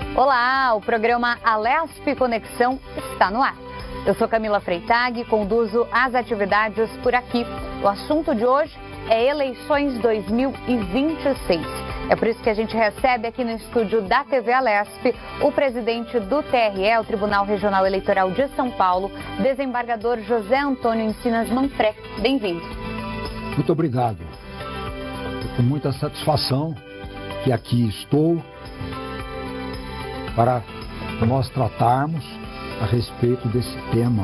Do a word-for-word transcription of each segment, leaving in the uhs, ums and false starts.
Olá, o programa Alesp Conexão está no ar. Eu sou Camila Freitag e conduzo as atividades por aqui. O assunto de hoje é eleições dois mil e vinte e seis. É por isso que a gente recebe aqui no estúdio da T V Alesp o presidente do T R E, o Tribunal Regional Eleitoral de São Paulo, desembargador José Antônio Encinas Manfré. Bem-vindo. Muito obrigado. É com muita satisfação que aqui estou para nós tratarmos a respeito desse tema.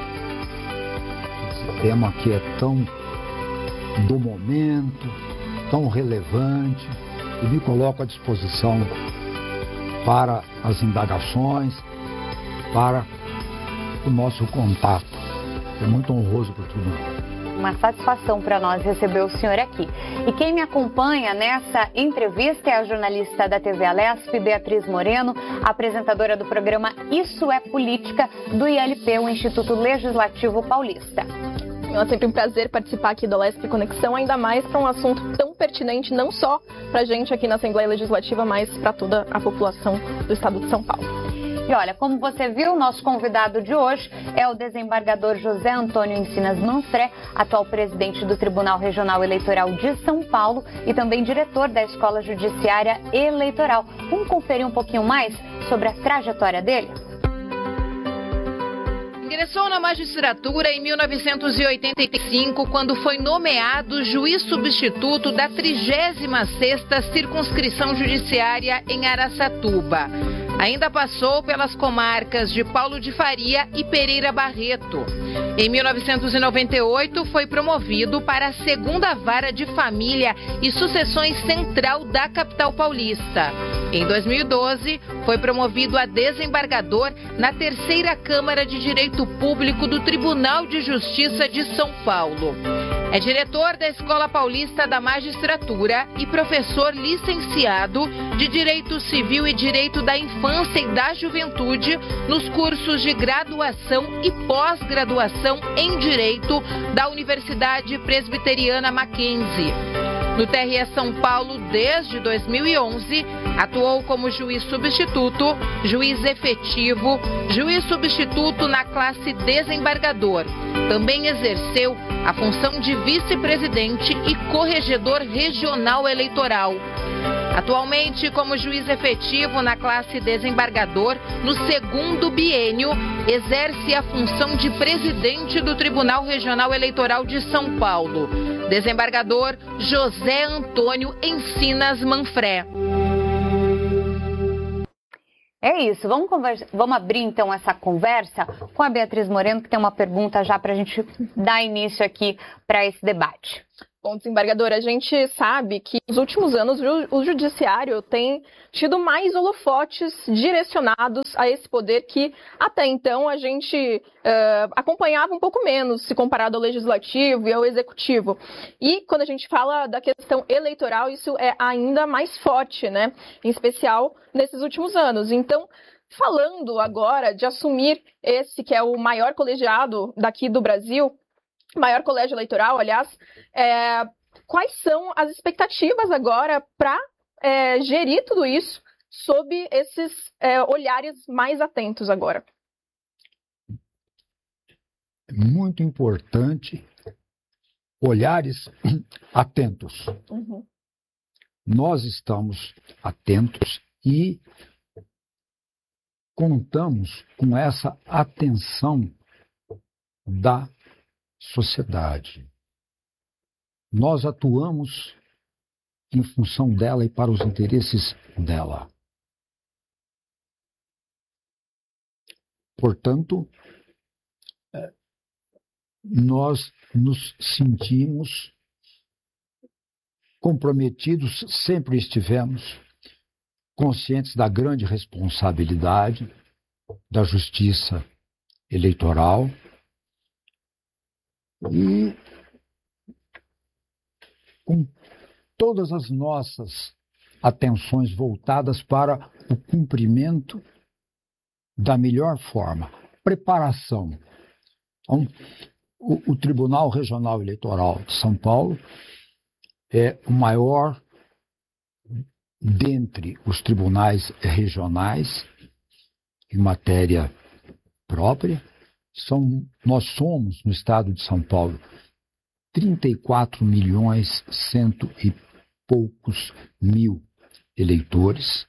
Esse tema que é tão do momento, tão relevante, e me coloco à disposição para as indagações, para o nosso contato. É muito honroso para o tribunal. Uma satisfação para nós receber o senhor aqui. E quem me acompanha nessa entrevista é a jornalista da T V Alesp, Beatriz Moreno, apresentadora do programa Isso é Política, do I L P, o Instituto Legislativo Paulista. É sempre um prazer participar aqui do Alesp Conexão, ainda mais para um assunto tão pertinente, não só para a gente aqui na Assembleia Legislativa, mas para toda a população do estado de São Paulo. E olha, como você viu, nosso convidado de hoje é o desembargador José Antônio Encinas Manfré, atual presidente do Tribunal Regional Eleitoral de São Paulo e também diretor da Escola Judiciária Eleitoral. Vamos conferir um pouquinho mais sobre a trajetória dele? Ingressou na magistratura em mil novecentos e oitenta e cinco, quando foi nomeado juiz substituto da trigésima sexta Circunscrição Judiciária em Araçatuba. Ainda passou pelas comarcas de Paulo de Faria e Pereira Barreto. Em mil novecentos e noventa e oito, foi promovido para a segunda Vara de Família e Sucessões Central da capital paulista. Em dois mil e doze, foi promovido a desembargador na terceira Câmara de Direito Público do Tribunal de Justiça de São Paulo. É diretor da Escola Paulista da Magistratura e professor licenciado de Direito Civil e Direito da Infância e da Juventude nos cursos de graduação e pós-graduação em Direito da Universidade Presbiteriana Mackenzie. No T R E São Paulo, desde dois mil e onze, atuou como juiz substituto, juiz efetivo, juiz substituto na classe desembargador. Também exerceu a função de vice-presidente e corregedor regional eleitoral. Atualmente, como juiz efetivo na classe desembargador, no segundo biênio, exerce a função de presidente do Tribunal Regional Eleitoral de São Paulo. Desembargador José Antônio Encinas Manfré. É isso, vamos, conversa... vamos abrir então essa conversa com a Beatriz Moreno, que tem uma pergunta já para a gente dar início aqui para esse debate. Bom, desembargadora, a gente sabe que nos últimos anos o judiciário tem tido mais holofotes direcionados a esse poder que até então a gente uh, acompanhava um pouco menos se comparado ao legislativo e ao executivo. E quando a gente fala da questão eleitoral, isso é ainda mais forte, né? Em especial nesses últimos anos. Então, falando agora de assumir esse que é o maior colegiado daqui do Brasil, maior colégio eleitoral, aliás, é, quais são as expectativas agora para é, gerir tudo isso sob esses é, olhares mais atentos agora? É muito importante olhares atentos. Uhum. Nós estamos atentos e contamos com essa atenção da sociedade. Nós atuamos em função dela e para os interesses dela. Portanto, nós nos sentimos comprometidos, sempre estivemos conscientes da grande responsabilidade da justiça eleitoral e com todas as nossas atenções voltadas para o cumprimento da melhor forma. Preparação. Então, o, o Tribunal Regional Eleitoral de São Paulo é o maior dentre os tribunais regionais, em matéria própria, são, nós somos, no estado de São Paulo, trinta e quatro milhões cento e poucos mil eleitores,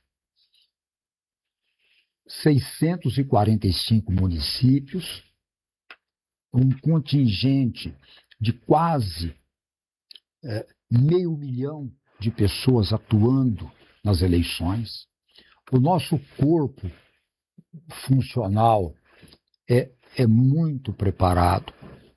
seiscentos e quarenta e cinco municípios, um contingente de quase é, meio milhão de pessoas atuando nas eleições. O nosso corpo funcional é, é muito preparado.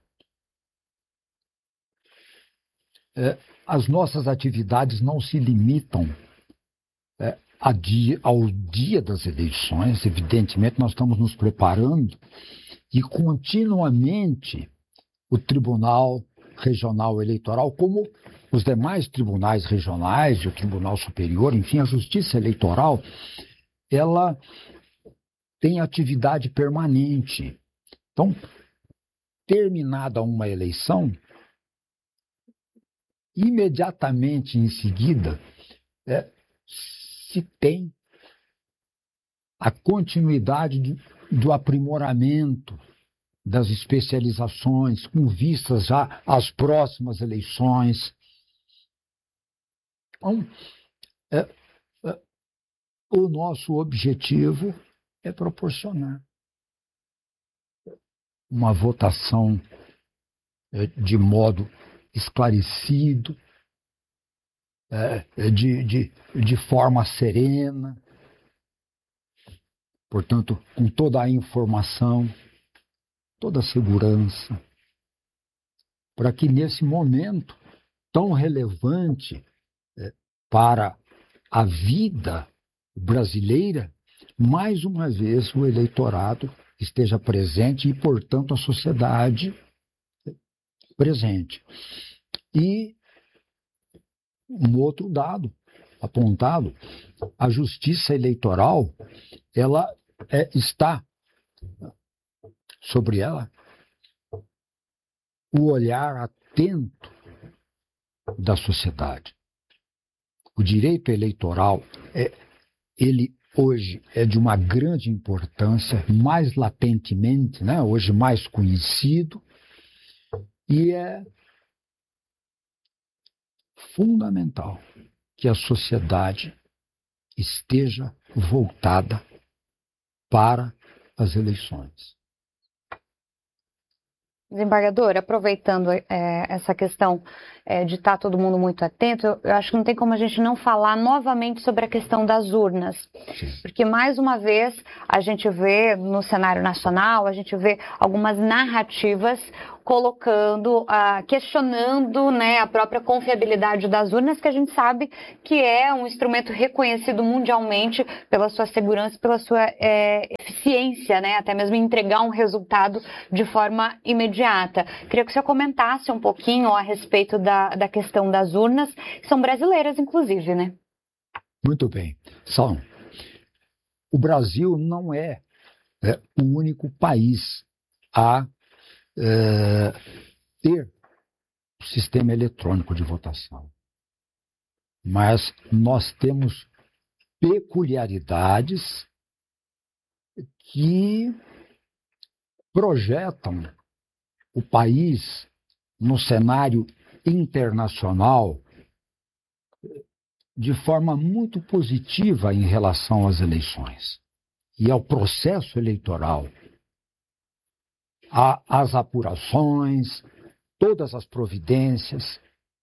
É, as nossas atividades não se limitam é, a dia, ao dia das eleições. Evidentemente, nós estamos nos preparando e continuamente o Tribunal Regional Eleitoral, como os demais tribunais regionais e o Tribunal Superior, enfim, a Justiça Eleitoral, ela tem atividade permanente. Então, terminada uma eleição, imediatamente em seguida, é, se tem a continuidade do, do aprimoramento das especializações, com vistas já às próximas eleições. Então, é, é, o nosso objetivo é proporcionar uma votação é, de modo esclarecido, é, de, de, de forma serena, portanto, com toda a informação, toda a segurança, para que nesse momento tão relevante é, para a vida brasileira, mais uma vez o eleitorado esteja presente e, portanto, a sociedade presente. E um outro dado apontado, a justiça eleitoral, ela é, está sobre ela o olhar atento da sociedade. O direito eleitoral, é, ele hoje é de uma grande importância, mais latentemente, né, hoje mais conhecido, e é fundamental que a sociedade esteja voltada para as eleições. Desembargador, aproveitando é, essa questão é, de estar todo mundo muito atento, eu, eu acho que não tem como a gente não falar novamente sobre a questão das urnas. Sim. Porque, mais uma vez, a gente vê no cenário nacional, a gente vê algumas narrativas colocando, uh, questionando, né, a própria confiabilidade das urnas, que a gente sabe que é um instrumento reconhecido mundialmente pela sua segurança, pela sua é, eficiência, né, até mesmo em entregar um resultado de forma imediata. Queria que o senhor comentasse um pouquinho a respeito da, da questão das urnas, que são brasileiras, inclusive, né? Muito bem. São. O Brasil não é, é o único país a É, ter o sistema eletrônico de votação. Mas nós temos peculiaridades que projetam o país no cenário internacional de forma muito positiva em relação às eleições e ao processo eleitoral. As apurações, todas as providências.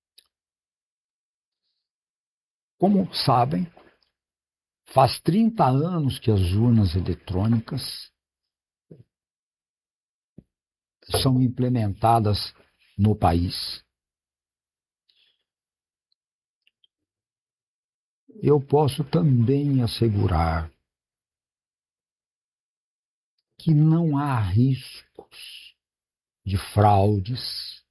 Como sabem, faz trinta anos que as urnas eletrônicas são implementadas no país. Eu posso também assegurar que não há riscos de fraudes.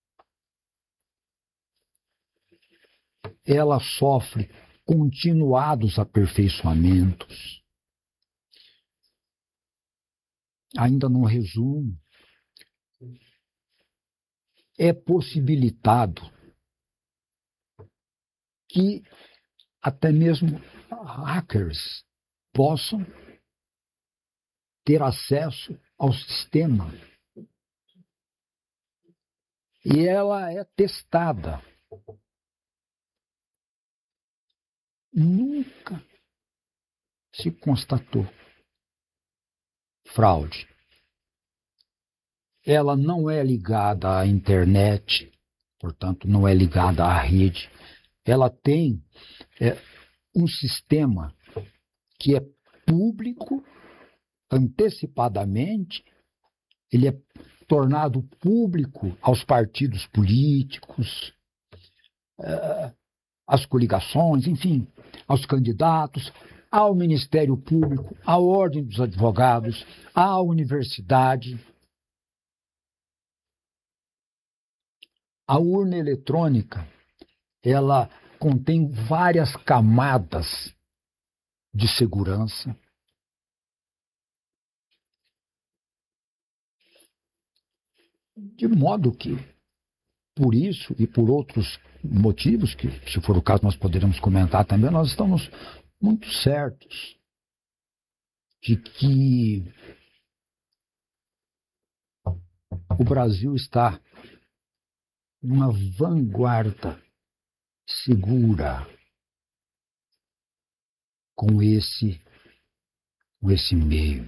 Ela sofre continuados aperfeiçoamentos. Ainda no resumo, é possibilitado que até mesmo hackers possam ter acesso ao sistema. E ela é testada. Nunca se constatou fraude. Ela não é ligada à internet, portanto, não é ligada à rede. Ela tem é, um sistema que é público, antecipadamente, ele é tornado público aos partidos políticos, é, às coligações, enfim, aos candidatos, ao Ministério Público, à Ordem dos Advogados, à universidade. A urna eletrônica, ela contém várias camadas de segurança. De modo que, por isso e por outros motivos, que se for o caso nós poderemos comentar também, nós estamos muito certos de que o Brasil está numa vanguarda segura com esse, com esse meio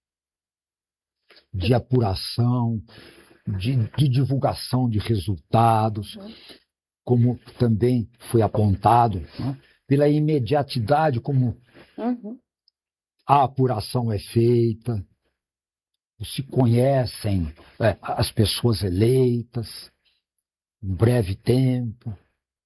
de apuração, de, de divulgação de resultados, como também foi apontado, né, pela imediatidade como uhum. a apuração é feita, se conhecem é, as pessoas eleitas em breve tempo.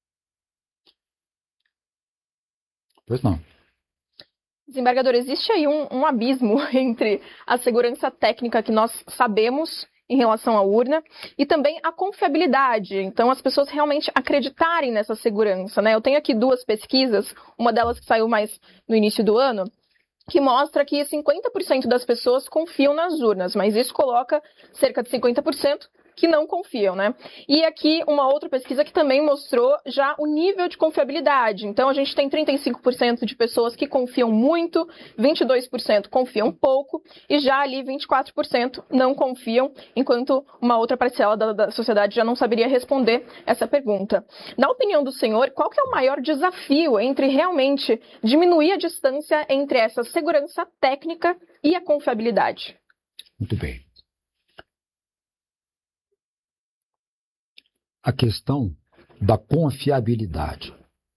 Pois não. Desembargador, existe aí um, um abismo entre a segurança técnica que nós sabemos em relação à urna e também a confiabilidade. Então, as pessoas realmente acreditarem nessa segurança, né? Eu tenho aqui duas pesquisas, uma delas que saiu mais no início do ano, que mostra que cinquenta por cento das pessoas confiam nas urnas, mas isso coloca cerca de cinquenta por cento que não confiam, né? E aqui uma outra pesquisa que também mostrou já o nível de confiabilidade. Então, a gente tem trinta e cinco por cento de pessoas que confiam muito, vinte e dois por cento confiam pouco e já ali vinte e quatro por cento não confiam, enquanto uma outra parcela da, da sociedade já não saberia responder essa pergunta. Na opinião do senhor, qual que é o maior desafio entre realmente diminuir a distância entre essa segurança técnica e a confiabilidade? Muito bem. A questão da confiabilidade.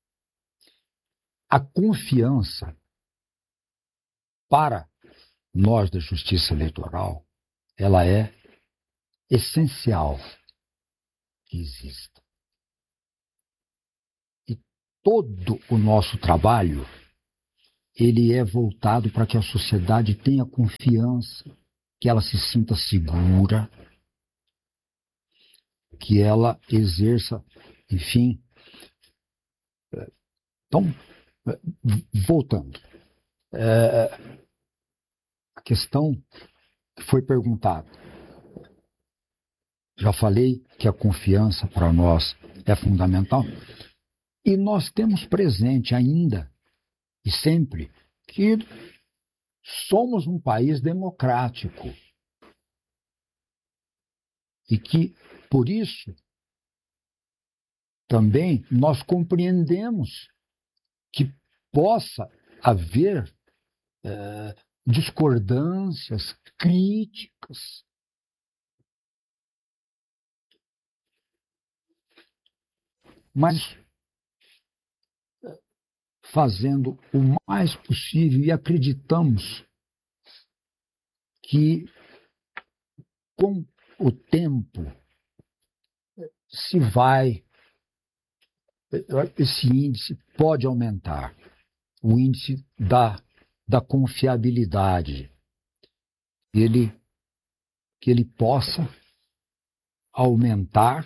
A confiança para nós da Justiça Eleitoral, ela é essencial que exista. E todo o nosso trabalho, ele é voltado para que a sociedade tenha confiança, que ela se sinta segura, que ela exerça, enfim. Então, voltando. É, a questão que foi perguntada. Já falei que a confiança para nós é fundamental. E nós temos presente ainda, e sempre, que somos um país democrático. E que, por isso, também nós compreendemos que possa haver é, discordâncias, críticas. Mas fazendo o mais possível e acreditamos que com o tempo se vai, esse índice pode aumentar, o índice da, da confiabilidade, ele, que ele possa aumentar.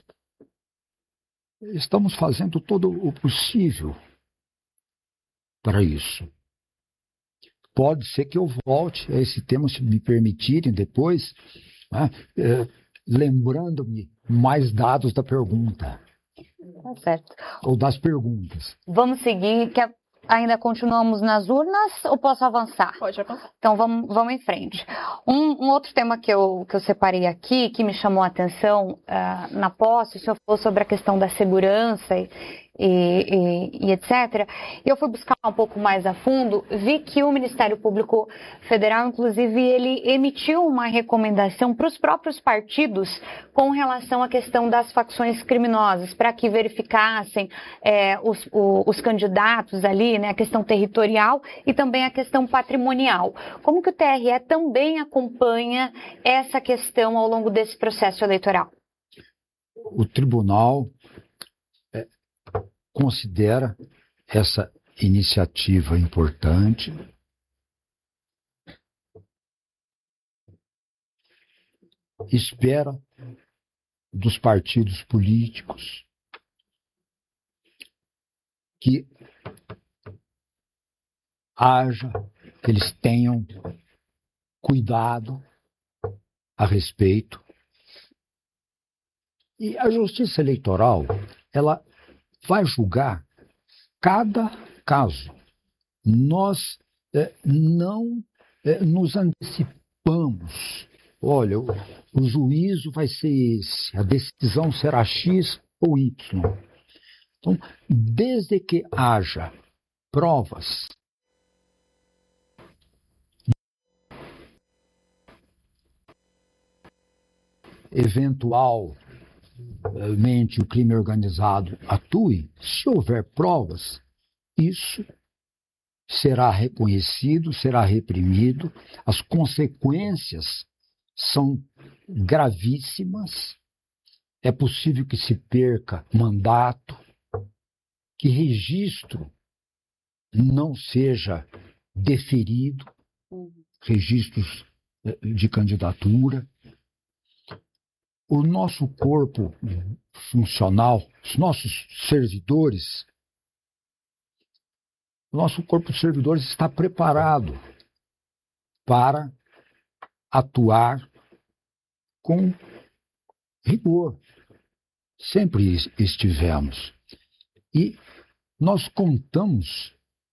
Estamos fazendo todo o possível para isso. Pode ser que eu volte a esse tema, se me permitirem depois, né, é, lembrando-me mais dados da pergunta. Tá certo. Ou das perguntas. Vamos seguir, que ainda continuamos nas urnas ou posso avançar? Pode avançar. Então vamos, vamos em frente. Um, um outro tema que eu, que eu separei aqui, que me chamou a atenção uh, na posse, o senhor falou sobre a questão da segurança e, e, e, e etcétera. E eu fui buscar um pouco mais a fundo, vi que o Ministério Público Federal, inclusive, ele emitiu uma recomendação para os próprios partidos com relação à questão das facções criminosas, para que verificassem é, os, o, os candidatos ali, né, a questão territorial e também a questão patrimonial. Como que o T R E também acompanha essa questão ao longo desse processo eleitoral? O tribunal é, considera essa iniciativa importante. Espera dos partidos políticos que haja, que eles tenham cuidado a respeito. E a Justiça Eleitoral, ela vai julgar cada caso. Nós é, não é, nos antecipamos. Olha, o, o juízo vai ser esse, a decisão será X ou Y. Então, desde que haja provas eventualmente o crime organizado atue, se houver provas, isso será reconhecido, será reprimido, as consequências são gravíssimas, é possível que se perca mandato, que registro não seja deferido, registros de candidatura. O nosso corpo funcional, os nossos servidores, o nosso corpo de servidores está preparado para atuar com rigor. Sempre estivemos. E nós contamos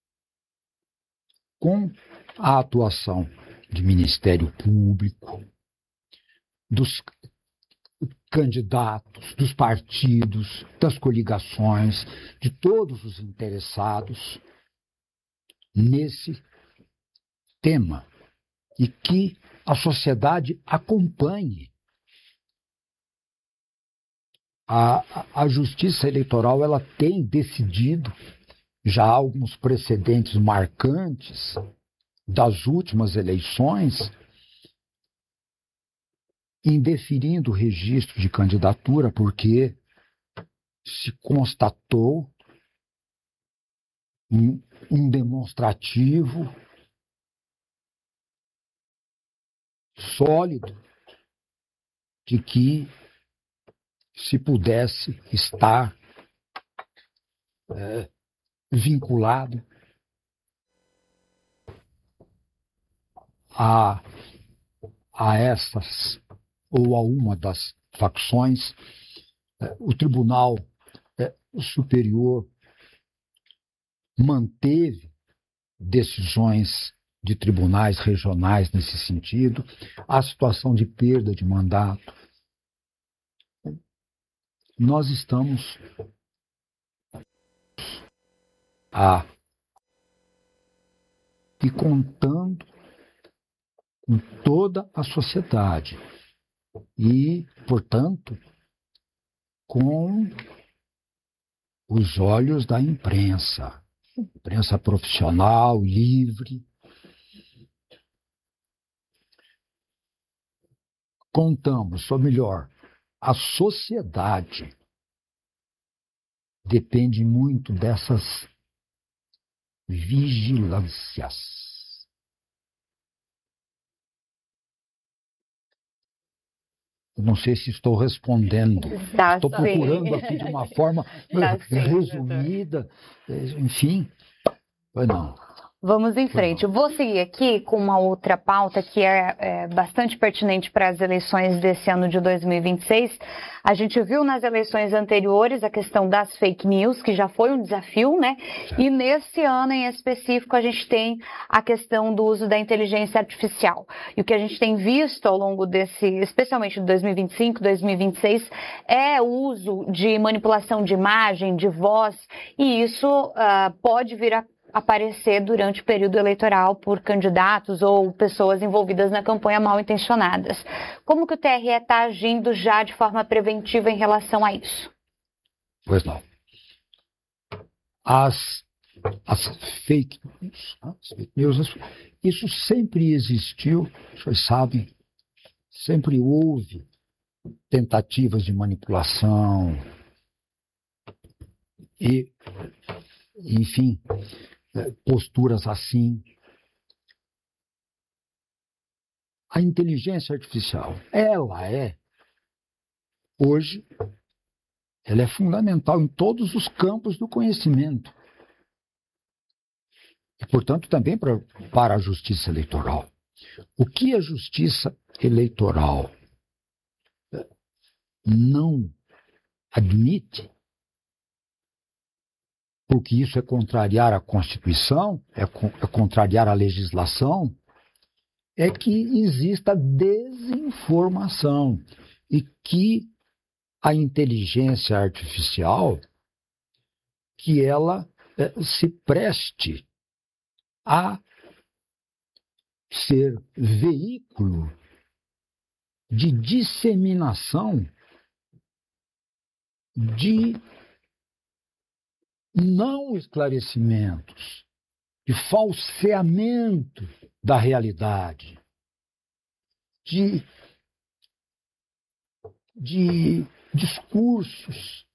com a atuação do Ministério Público, dos candidatos, dos partidos, das coligações, de todos os interessados nesse tema e que a sociedade acompanhe. A, a Justiça Eleitoral ela tem decidido já alguns precedentes marcantes das últimas eleições, indeferindo o registro de candidatura, porque se constatou um, um demonstrativo sólido de que se pudesse estar é, vinculado a, a essas ou a uma das facções. O Tribunal Superior manteve decisões de tribunais regionais nesse sentido, a situação de perda de mandato. Nós estamos a e contando com toda a sociedade e, portanto, com os olhos da imprensa, imprensa profissional, livre. Contamos, ou melhor, a sociedade depende muito dessas vigilâncias. Não sei se estou respondendo. Tá, estou procurando sim. aqui de uma forma tá, resumida. Sim, enfim, não. Vamos em frente. Eu vou seguir aqui com uma outra pauta que é, é bastante pertinente para as eleições desse ano de dois mil e vinte e seis. A gente viu nas eleições anteriores a questão das fake news, que já foi um desafio, né? Certo. E nesse ano em específico a gente tem a questão do uso da inteligência artificial. E o que a gente tem visto ao longo desse, especialmente de dois mil e vinte e cinco, dois mil e vinte e seis, é o uso de manipulação de imagem, de voz, e isso uh, pode vir a aparecer durante o período eleitoral por candidatos ou pessoas envolvidas na campanha mal intencionadas. Como que o T R E está agindo já de forma preventiva em relação a isso? Pois não. As, as fake news, as fake news, isso sempre existiu, vocês sabem, sempre houve tentativas de manipulação e, enfim, posturas assim. A inteligência artificial, ela é, hoje, ela é fundamental em todos os campos do conhecimento. E, portanto, também pra, para a justiça eleitoral. O que a justiça eleitoral não admite, porque isso é contrariar a Constituição, é, co- é contrariar a legislação, é que exista desinformação e que a inteligência artificial, que ela eh, se preste a ser veículo de disseminação de não esclarecimentos, de falseamento da realidade, de, de discursos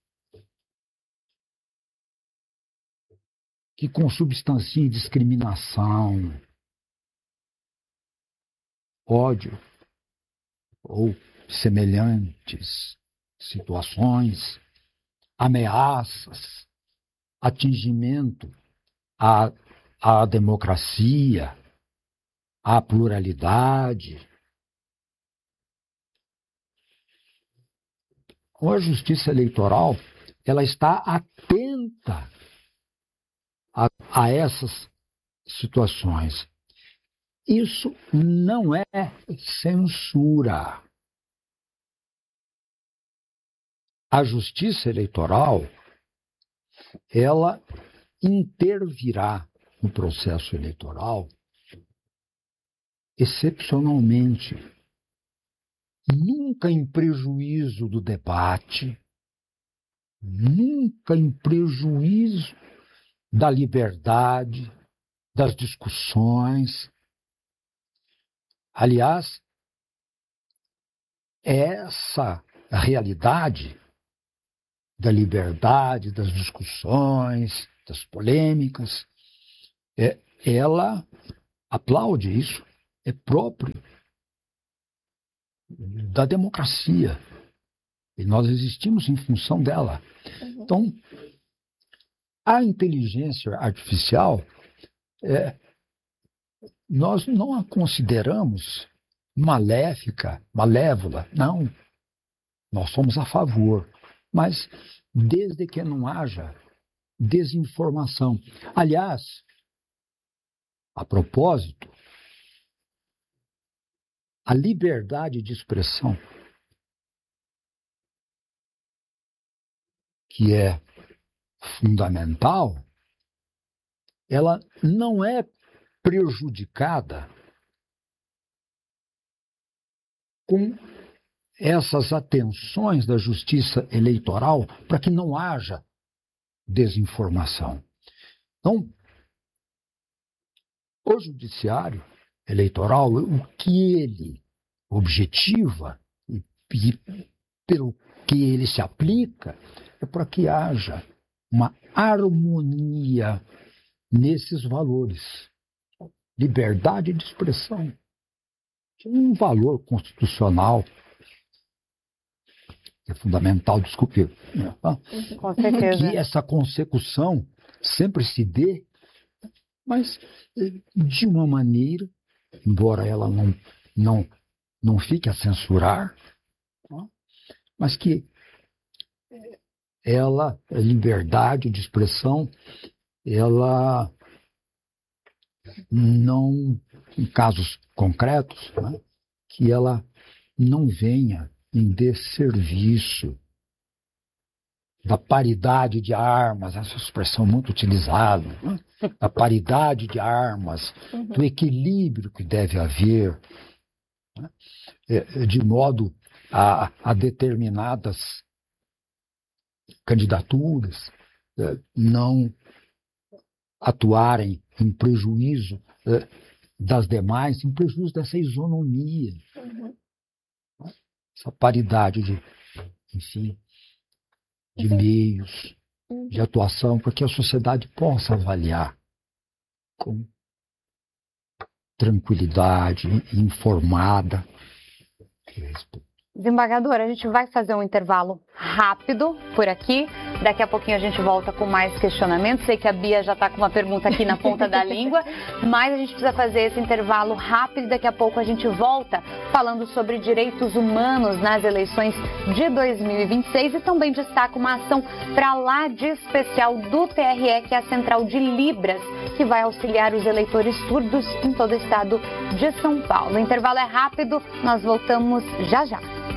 que consubstanciem discriminação, ódio ou semelhantes situações, ameaças, atingimento à, à democracia, à pluralidade. A justiça eleitoral, ela está atenta a, a essas situações. Isso não é censura. A justiça eleitoral, ela intervirá no processo eleitoral excepcionalmente, nunca em prejuízo do debate, nunca em prejuízo da liberdade, das discussões. Aliás, essa realidade da liberdade, das discussões, das polêmicas, é, ela aplaude isso, é próprio da democracia. E nós existimos em função dela. Uhum. Então, a inteligência artificial, é, nós não a consideramos maléfica, malévola, não. Nós somos a favor. Mas desde que não haja desinformação. Aliás, a propósito, a liberdade de expressão, que é fundamental, ela não é prejudicada com essas atenções da justiça eleitoral para que não haja desinformação. Então, o judiciário eleitoral, o que ele objetiva e, e pelo que ele se aplica, é para que haja uma harmonia nesses valores. Liberdade de expressão, que é um valor constitucional, é fundamental, desculpe. Com certeza. Que essa consecução sempre se dê mas de uma maneira, embora ela não, não, não fique a censurar, mas que ela, a liberdade de expressão, ela não, em casos concretos, né, que ela não venha em desserviço da paridade de armas, essa expressão muito utilizada, né, da paridade de armas, uhum. do equilíbrio que deve haver, né, de modo a, a determinadas candidaturas não atuarem em prejuízo das demais, em prejuízo dessa isonomia, uhum. essa paridade de, enfim, de uhum. meios uhum. de atuação, para que a sociedade possa avaliar com tranquilidade, informada. Desembargador, a gente vai fazer um intervalo rápido por aqui. Daqui a pouquinho a gente volta com mais questionamentos. Sei que a Bia já está com uma pergunta aqui na ponta da língua, mas a gente precisa fazer esse intervalo rápido. Daqui a pouco a gente volta falando sobre direitos humanos nas eleições de dois mil e vinte e seis e também destaca uma ação para lá de especial do T R E, que é a Central de Libras, que vai auxiliar os eleitores surdos em todo o estado de São Paulo. O intervalo é rápido, nós voltamos já já.